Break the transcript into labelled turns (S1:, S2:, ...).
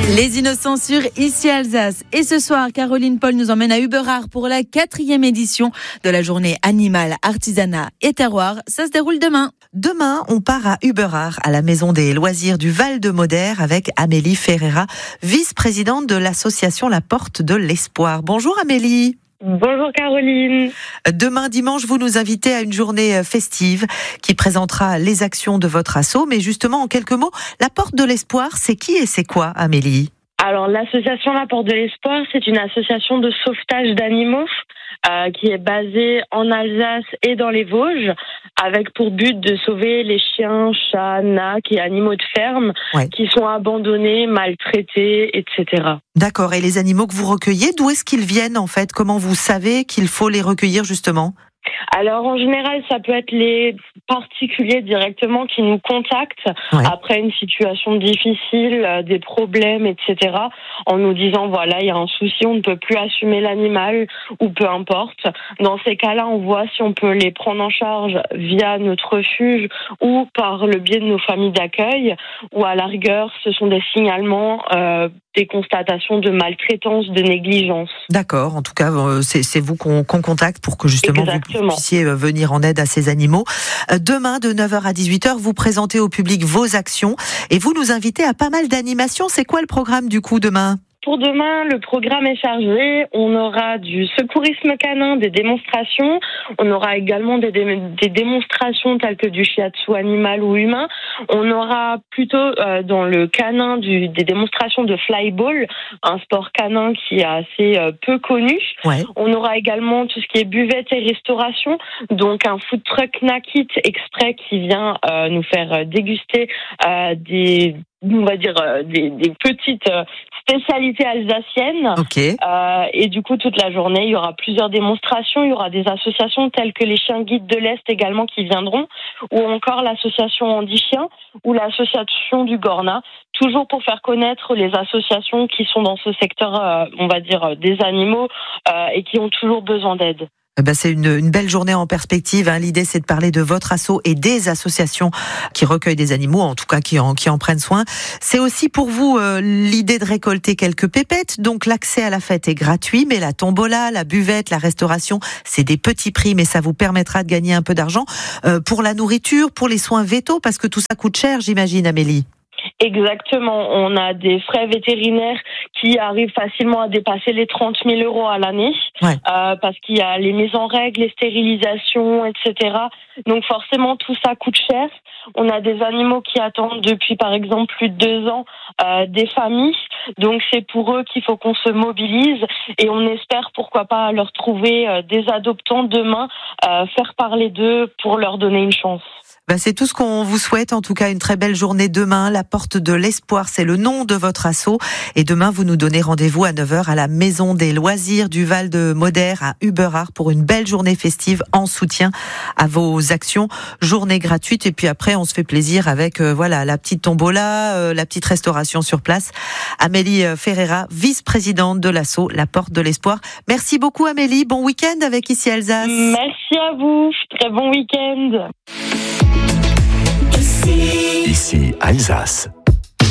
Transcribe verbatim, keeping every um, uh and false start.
S1: Les Innocents sur Ici Alsace. Et ce soir, Caroline Paul nous emmène à Uberard pour la quatrième édition de la journée animale, artisanat et terroir. Ça se déroule demain.
S2: Demain, on part à Uberard, à la maison des loisirs du Val-de-Moder avec Amélie Ferreira, vice-présidente de l'association La Porte de l'Espoir. Bonjour Amélie.
S3: Bonjour Caroline.
S2: Demain dimanche, vous nous invitez à une journée festive qui présentera les actions de votre asso. Mais justement, en quelques mots, La Porte de l'Espoir, c'est qui et c'est quoi, Amélie ?
S3: Alors, l'association La Porte de l'Espoir, c'est une association de sauvetage d'animaux euh, qui est basée en Alsace et dans les Vosges, avec pour but de sauver les chiens, chats, nacs et animaux de ferme ouais. qui sont abandonnés, maltraités, et cetera.
S2: D'accord. Et les animaux que vous recueillez, d'où est-ce qu'ils viennent en fait ? Comment vous savez qu'il faut les recueillir justement ?
S3: Alors en général, ça peut être les particuliers directement qui nous contactent ouais. après une situation difficile, euh, des problèmes, et cetera, en nous disant voilà, il y a un souci, on ne peut plus assumer l'animal ou peu importe. Dans ces cas-là, on voit si on peut les prendre en charge via notre refuge ou par le biais de nos familles d'accueil, ou à la rigueur, ce sont des signalements, euh, des constatations de maltraitance, de négligence.
S2: D'accord, en tout cas, c'est, c'est vous qu'on, qu'on contacte pour que justement
S3: Exactement.
S2: vous puissiez venir en aide à ces animaux. Demain, de neuf heures à dix-huit heures, vous présentez au public vos actions et vous nous invitez à pas mal d'animations. C'est quoi le programme du coup demain ?
S3: Pour demain, le programme est chargé. On aura du secourisme canin, des démonstrations. On aura également des, dé- des démonstrations telles que du shiatsu animal ou humain. On aura plutôt euh, dans le canin du, des démonstrations de flyball, un sport canin qui est assez euh, peu connu. Ouais. On aura également tout ce qui est buvette et restauration, donc un food truck Nakit exprès qui vient euh, nous faire déguster euh, des on va dire euh, des, des petites euh, spécialités alsaciennes.
S2: Okay.
S3: Euh, et du coup, toute la journée, il y aura plusieurs démonstrations. Il y aura des associations telles que les Chiens Guides de l'Est également qui viendront, ou encore l'association Andy Chien ou l'association du Gorna, toujours pour faire connaître les associations qui sont dans ce secteur, euh, on va dire, des animaux euh, et qui ont toujours besoin d'aide.
S2: Ben c'est une, une belle journée en perspective. Hein. L'idée, c'est de parler de votre asso et des associations qui recueillent des animaux, en tout cas qui en, qui en prennent soin. C'est aussi pour vous euh, l'idée de récolter quelques pépettes. Donc l'accès à la fête est gratuit, mais la tombola, la buvette, la restauration, c'est des petits prix, mais ça vous permettra de gagner un peu d'argent euh, pour la nourriture, pour les soins vétos, parce que tout ça coûte cher, j'imagine, Amélie.
S3: Exactement, on a des frais vétérinaires qui arrivent facilement à dépasser les trente mille euros à l'année, ouais. euh, parce qu'il y a les mises en règle, les stérilisations, et cetera. Donc forcément, tout ça coûte cher. On a des animaux qui attendent depuis, par exemple, plus de deux ans, euh, des familles. Donc c'est pour eux qu'il faut qu'on se mobilise et on espère, pourquoi pas, leur trouver euh, des adoptants demain, euh, faire parler d'eux pour leur donner une chance.
S2: Ben c'est tout ce qu'on vous souhaite, en tout cas une très belle journée demain. La Porte de l'Espoir, c'est le nom de votre asso. Et demain, vous nous donnez rendez-vous à neuf heures à la Maison des Loisirs du Val-de-Moder à Uberard pour une belle journée festive en soutien à vos actions. Journée gratuite et puis après, on se fait plaisir avec euh, voilà la petite tombola, euh, la petite restauration sur place. Amélie Ferreira, vice-présidente de l'asso La Porte de l'Espoir. Merci beaucoup Amélie, bon week-end avec Ici Alsace.
S3: Merci à vous, très bon week-end.
S4: Ici Alsace.